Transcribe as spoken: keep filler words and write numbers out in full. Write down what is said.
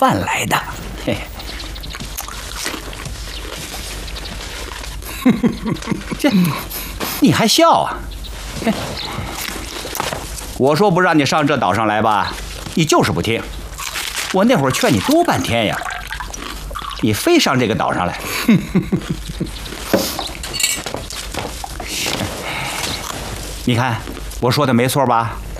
饭来的。嘿，这你还笑啊？我说不让你上这岛上来吧，你就是不听。我那会儿劝你多半天呀，你非上这个岛上来。你看，我说的没错吧？